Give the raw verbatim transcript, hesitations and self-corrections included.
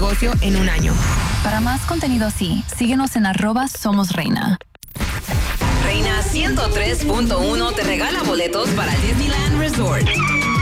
negocio en un año. Para más contenido así, síguenos en arroba Somos Reina. Reina ciento tres punto uno te regala boletos para Disneyland Resort.